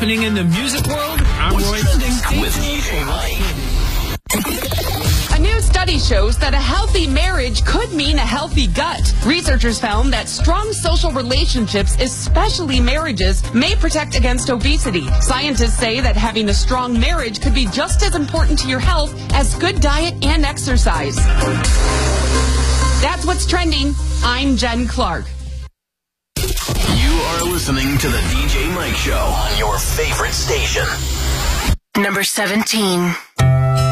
happening in the music world? I'm Roy. With DJ Mike. A new study shows that a healthy marriage could mean a healthy gut. Researchers found that strong social relationships, especially marriages, may protect against obesity. Scientists say that having a strong marriage could be just as important to your health as good diet and exercise. That's what's trending. I'm Jen Clark. You are listening to the DJ Mike Show on your favorite station. Number 17.